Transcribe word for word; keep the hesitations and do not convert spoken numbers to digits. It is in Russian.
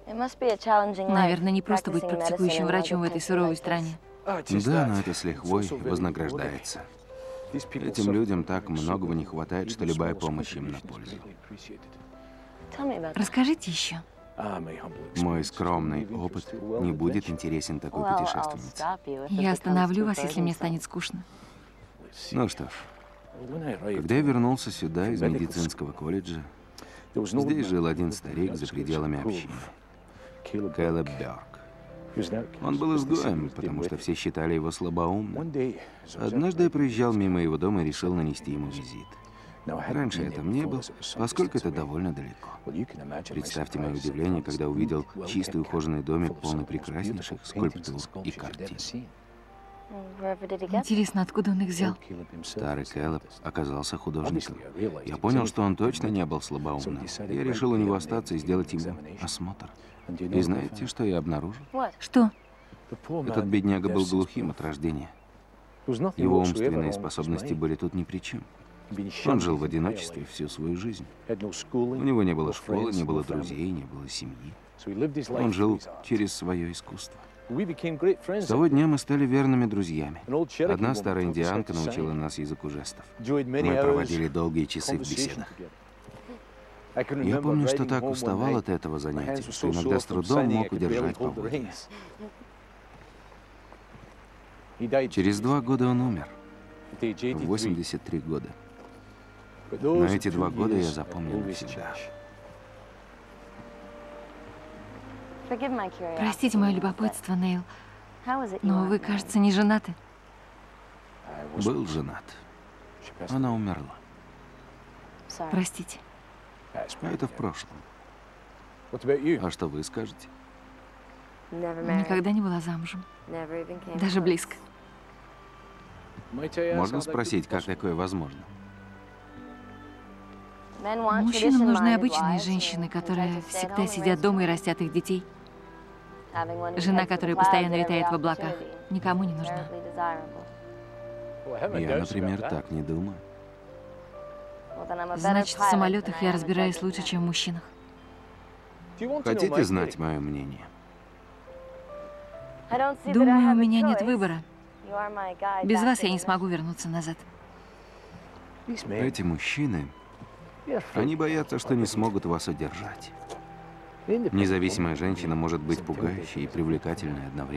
Наверное, не просто быть практикующим врачом в этой суровой стране. Да, но это с лихвой вознаграждается. Этим людям так многого не хватает, что любая помощь им на пользу. Расскажите еще. Мой скромный опыт не будет интересен такой путешественнице. Я остановлю вас, если мне станет скучно. Ну что ж, когда я вернулся сюда из медицинского колледжа, здесь жил один старик за пределами общины. Кэлеб Бёрк. Он был изгоем, потому что все считали его слабоумным. Однажды я проезжал мимо его дома и решил нанести ему визит. Раньше я там не был, поскольку это довольно далеко. Представьте мое удивление, когда увидел чистый ухоженный домик, полный прекраснейших скульптур и картин. Интересно, откуда он их взял? Старый Кэлеб оказался художником. Я понял, что он точно не был слабоумным. Я решил у него остаться и сделать ему осмотр. И знаете, что я обнаружил? Что? Этот бедняга был глухим от рождения. Его умственные способности были тут ни при чем. Он жил в одиночестве всю свою жизнь. У него не было школы, не было друзей, не было семьи. Он жил через свое искусство. С того дня мы стали верными друзьями. Одна старая индианка научила нас языку жестов. Мы проводили долгие часы в беседах. Я помню, что так уставал от этого занятия, что иногда с трудом мог удержать поводья. Через два года он умер. В восемьдесят три года. Но эти два года я запомнил навсегда. Простите мое любопытство, Нейл, но вы, кажется, не женаты. Был женат. Она умерла. Простите. А это в прошлом. А что вы скажете? Никогда не была замужем. Даже близко. Можно спросить, как такое возможно? Мужчинам нужны обычные женщины, которые всегда сидят дома и растят их детей. Жена, которая постоянно летает в облаках, никому не нужна. Я, например, так не думаю. Значит, в самолетах я разбираюсь лучше, чем в мужчинах. Хотите знать мое мнение? Думаю, у меня нет выбора. Без вас я не смогу вернуться назад. Эти мужчины, они боятся, что не смогут вас удержать. Независимая женщина может быть пугающей и привлекательной одновременно.